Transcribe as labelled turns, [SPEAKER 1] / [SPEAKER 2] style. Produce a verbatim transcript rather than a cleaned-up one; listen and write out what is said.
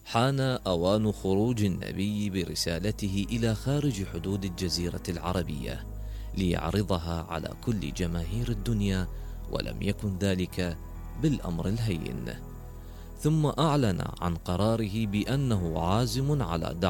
[SPEAKER 1] حان أوان خروج النبي برسالته إلى خارج حدود الجزيرة العربية ليعرضها على كل جماهير الدنيا، ولم يكن ذلك بالأمر الهين. ثم أعلن عن قراره بأنه عازم على دعوة